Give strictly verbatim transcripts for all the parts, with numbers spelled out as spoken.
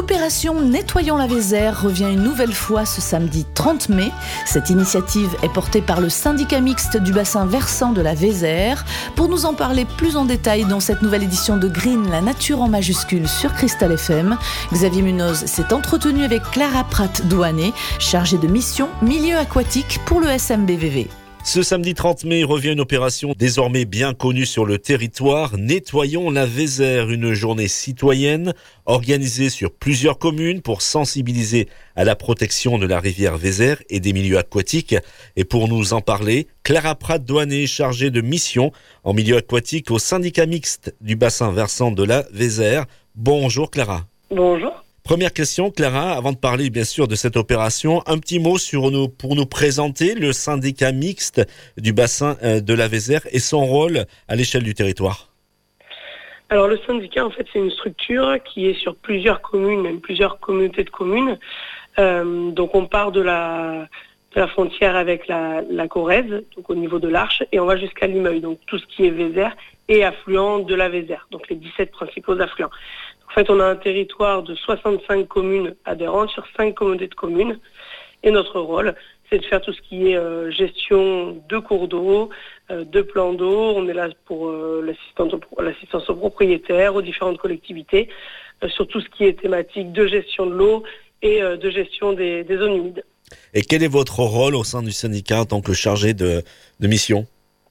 L'opération Nettoyons la Vézère revient une nouvelle fois ce samedi trente mai. Cette initiative est portée par le syndicat mixte du bassin versant de la Vézère. Pour nous en parler plus en détail dans cette nouvelle édition de Green, la nature en majuscule sur Cristal F M, Xavier Munoz s'est entretenu avec Clara Prat-Douanet, chargée de mission milieu aquatique pour le S M B V V. Ce samedi trente mai revient une opération désormais bien connue sur le territoire, Nettoyons la Vézère, une journée citoyenne organisée sur plusieurs communes pour sensibiliser à la protection de la rivière Vézère et des milieux aquatiques. Et pour nous en parler, Clara Prat-Douanet, chargée de mission en milieu aquatique au syndicat mixte du bassin versant de la Vézère. Bonjour Clara. Bonjour. Première question, Clara, avant de parler bien sûr de cette opération, un petit mot sur nous, pour nous présenter le syndicat mixte du bassin de la Vézère et son rôle à l'échelle du territoire. Alors le syndicat, en fait, c'est une structure qui est sur plusieurs communes, même plusieurs communautés de communes. Euh, donc on part de la, de la frontière avec la, la Corrèze, donc au niveau de l'Arche, et on va jusqu'à Limeuil, donc tout ce qui est Vézère et affluent de la Vézère, donc les dix-sept principaux affluents. En fait, on a un territoire de soixante-cinq communes adhérentes sur cinq communautés de communes. Et notre rôle, c'est de faire tout ce qui est euh, gestion de cours d'eau, euh, de plans d'eau. On est là pour euh, l'assistance, au, l'assistance aux propriétaires, aux différentes collectivités, euh, sur tout ce qui est thématique de gestion de l'eau et euh, de gestion des, des zones humides. Et quel est votre rôle au sein du syndicat en tant que chargé de, de mission ?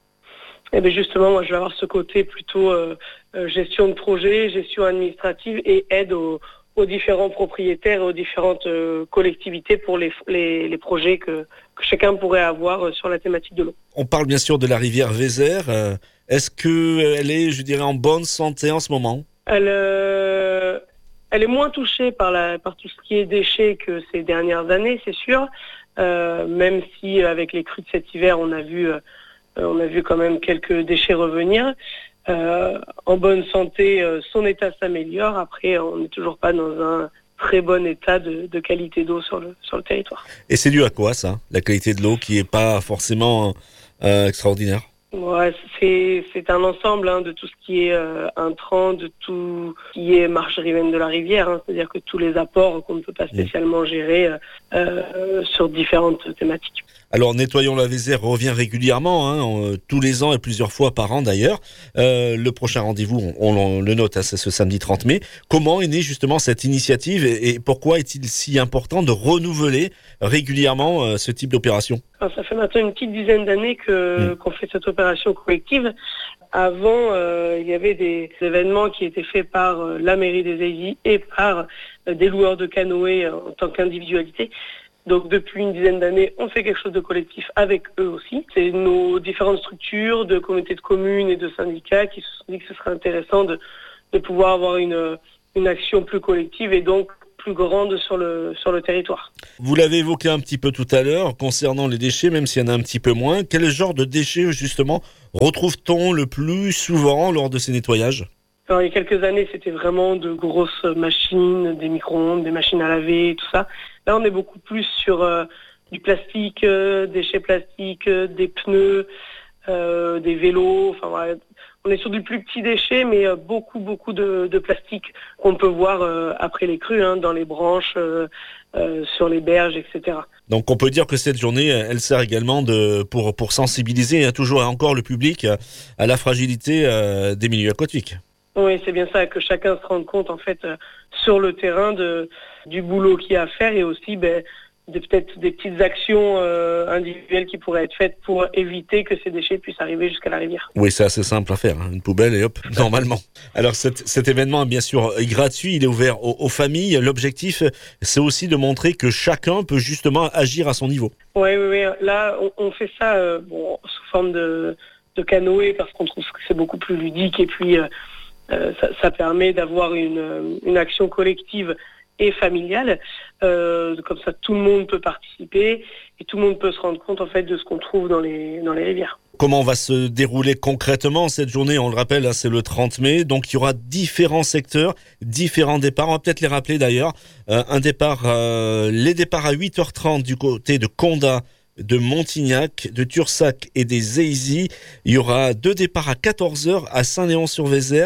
Eh bien justement, moi je vais avoir ce côté plutôt euh, euh, gestion de projet, gestion administrative et aide aux, aux différents propriétaires et aux différentes euh, collectivités pour les, les, les projets que, que chacun pourrait avoir euh, sur la thématique de l'eau. On parle bien sûr de la rivière Vézère. Euh, est-ce qu'elle est, je dirais, en bonne santé en ce moment ? Elle, euh, elle est moins touchée par, la, par tout ce qui est déchets que ces dernières années, c'est sûr. Euh, même si avec les crues de cet hiver, on a vu... Euh, On a vu quand même quelques déchets revenir. Euh, en bonne santé, euh, son état s'améliore. Après, on n'est toujours pas dans un très bon état de, de qualité d'eau sur le, sur le territoire. Et c'est dû à quoi ça ? La qualité de l'eau qui n'est pas forcément euh, extraordinaire ? Ouais, c'est, c'est un ensemble hein, de tout ce qui est euh, intrant, de tout ce qui est marge riveraine de la rivière. Hein, c'est-à-dire que tous les apports qu'on ne peut pas spécialement gérer euh, euh, sur différentes thématiques. Alors, Nettoyons la Vézère revient régulièrement, hein, en, tous les ans et plusieurs fois par an d'ailleurs. Euh, le prochain rendez-vous, on, on le note, hein, c'est ce samedi trente mai. Comment est née justement cette initiative et, et pourquoi est-il si important de renouveler régulièrement euh, ce type d'opération ? Alors, ça fait maintenant une petite dizaine d'années que, mmh. qu'on fait cette opération collective. Avant, euh, il y avait des événements qui étaient faits par euh, la mairie des Ailly et par euh, des loueurs de canoës euh, en tant qu'individualité. Donc depuis une dizaine d'années, on fait quelque chose de collectif avec eux aussi. C'est nos différentes structures de communautés de communes et de syndicats qui se sont dit que ce serait intéressant de, de pouvoir avoir une, une action plus collective et donc plus grande sur le, sur le territoire. Vous l'avez évoqué un petit peu tout à l'heure concernant les déchets, même s'il y en a un petit peu moins. Quel genre de déchets justement retrouve-t-on le plus souvent lors de ces nettoyages ? Alors, il y a quelques années, c'était vraiment de grosses machines, des micro-ondes, des machines à laver, tout ça. Là, on est beaucoup plus sur euh, du plastique, euh, déchets plastiques, euh, des pneus, euh, des vélos. Enfin, voilà. On est sur du plus petit déchet, mais euh, beaucoup, beaucoup de, de plastique qu'on peut voir euh, après les crues, hein, dans les branches, euh, euh, sur les berges, et cetera. Donc, on peut dire que cette journée, elle sert également de pour pour sensibiliser hein, toujours et encore le public à la fragilité euh, des milieux aquatiques. Oui, c'est bien ça, que chacun se rende compte en fait euh, sur le terrain de du boulot qu'il y a à faire et aussi ben, de, peut-être des petites actions euh, individuelles qui pourraient être faites pour éviter que ces déchets puissent arriver jusqu'à la rivière. Oui, c'est assez simple à faire, hein. Une poubelle et hop, normalement. Alors cet, cet événement, bien sûr, est gratuit, il est ouvert aux, aux familles. L'objectif, c'est aussi de montrer que chacun peut justement agir à son niveau. Oui, oui, oui. Là, on, on fait ça euh, bon, sous forme de, de canoë parce qu'on trouve que c'est beaucoup plus ludique et puis euh, Euh, ça, ça permet d'avoir une, une action collective et familiale. Euh, comme ça, tout le monde peut participer et tout le monde peut se rendre compte en fait de ce qu'on trouve dans les, dans les rivières. Comment va se dérouler concrètement cette journée ? On le rappelle, hein, c'est le trente mai, donc il y aura différents secteurs, différents départs. On va peut-être les rappeler d'ailleurs. Euh, un départ, euh, les départs à huit heures trente du côté de Condat, de Montignac, de Tursac et des Ailly. Il y aura deux départs à quatorze heures à Saint-Léon-sur-Vézère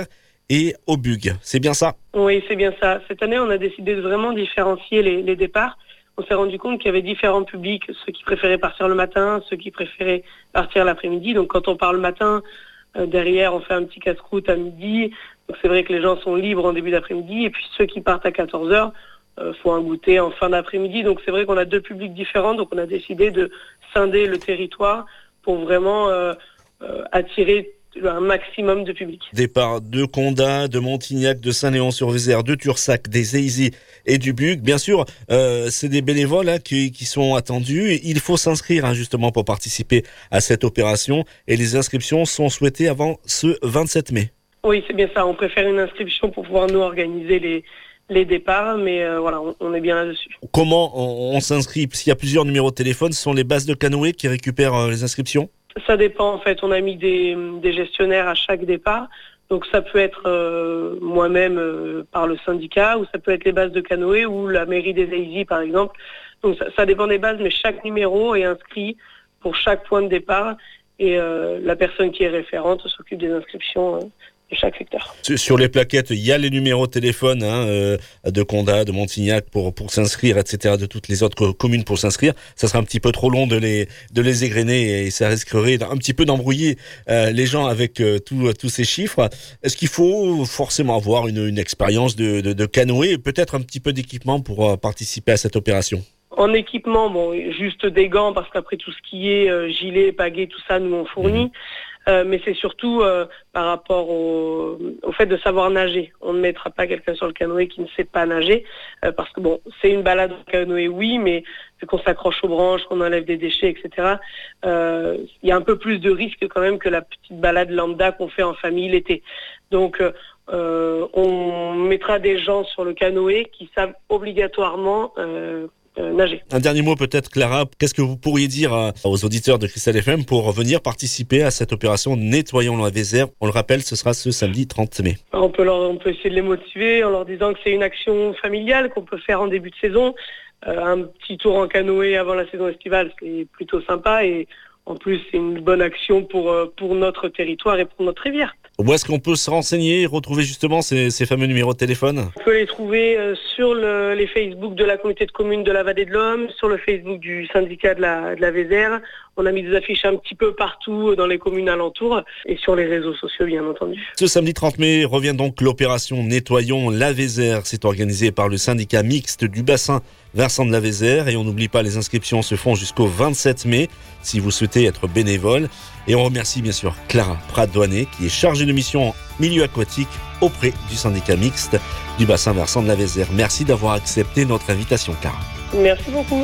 et au Bug. C'est bien ça ? Oui, c'est bien ça. Cette année, on a décidé de vraiment différencier les, les départs. On s'est rendu compte qu'il y avait différents publics, ceux qui préféraient partir le matin, ceux qui préféraient partir l'après-midi. Donc quand on part le matin, euh, derrière on fait un petit casse-croûte à midi. Donc c'est vrai que les gens sont libres en début d'après-midi. Et puis ceux qui partent à quatorze heures, euh, faut un goûter en fin d'après-midi. Donc c'est vrai qu'on a deux publics différents. Donc on a décidé de scinder le territoire pour vraiment euh, euh, attirer un maximum de public. Départ de Condat, de Montignac, de Saint-Léon-sur-Vézère, de Tursac, des Éisy et du Bug. Bien sûr, euh, c'est des bénévoles hein, qui, qui sont attendus. Il faut s'inscrire hein, justement pour participer à cette opération et les inscriptions sont souhaitées avant ce vingt-sept mai. Oui, c'est bien ça. On préfère une inscription pour pouvoir nous organiser les les départs, mais euh, voilà, on, on est bien là-dessus. Comment on, on s'inscrit ? S'il y a plusieurs numéros de téléphone, ce sont les bases de canoë qui récupèrent euh, les inscriptions ? Ça dépend en fait, on a mis des, des gestionnaires à chaque départ, donc ça peut être euh, moi-même euh, par le syndicat, ou ça peut être les bases de canoë ou la mairie des Éisy par exemple. Donc ça, ça dépend des bases, mais chaque numéro est inscrit pour chaque point de départ et euh, la personne qui est référente s'occupe des inscriptions euh, de chaque secteur. Sur les plaquettes, il y a les numéros de téléphone hein, euh, de Condat, de Montignac pour pour s'inscrire, et cetera, de toutes les autres communes pour s'inscrire. Ça sera un petit peu trop long de les de les égrener et ça risquerait un petit peu d'embrouiller euh, les gens avec euh, tous tous ces chiffres. Est-ce qu'il faut forcément avoir une une expérience de de, de canoë et peut-être un petit peu d'équipement pour euh, participer à cette opération? En équipement, bon, juste des gants parce qu'après tout ce qui est euh, gilet, pagaie, tout ça, nous on fournit. Mmh. Euh, mais c'est surtout euh, par rapport au, au fait de savoir nager. On ne mettra pas quelqu'un sur le canoë qui ne sait pas nager, euh, parce que bon, c'est une balade en canoë, oui, mais vu qu'on s'accroche aux branches, qu'on enlève des déchets, et cetera, euh, il y a un peu plus de risques quand même que la petite balade lambda qu'on fait en famille l'été. Donc, euh, on mettra des gens sur le canoë qui savent obligatoirement euh, Euh, nager. Un dernier mot peut-être, Clara, qu'est-ce que vous pourriez dire à, aux auditeurs de Cristal F M pour venir participer à cette opération Nettoyons la Vézère? On le rappelle, ce sera ce samedi trente mai. On peut, leur, on peut essayer de les motiver en leur disant que c'est une action familiale qu'on peut faire en début de saison. Euh, un petit tour en canoë avant la saison estivale, c'est plutôt sympa et en plus c'est une bonne action pour, pour notre territoire et pour notre rivière. Où est-ce qu'on peut se renseigner et retrouver justement ces, ces fameux numéros de téléphone? On peut les trouver euh, sur le, les Facebook de la communauté de communes de la Vallée de l'Homme, sur le Facebook du syndicat de la, de la Vézère. On a mis des affiches un petit peu partout dans les communes alentours et sur les réseaux sociaux, bien entendu. Ce samedi trente mai revient donc l'opération Nettoyons la Vézère. C'est organisé par le syndicat mixte du bassin versant de la Vézère et on n'oublie pas, les inscriptions se font jusqu'au vingt-sept mai si vous souhaitez être bénévole. Et on remercie bien sûr Clara Prat-Douanet qui est chargée de mission milieu aquatique auprès du syndicat mixte du bassin versant de la Vézère. Merci d'avoir accepté notre invitation, Clara. Merci beaucoup.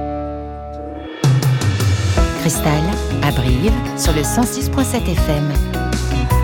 Cristal, à Brive, sur le cent six virgule sept F M.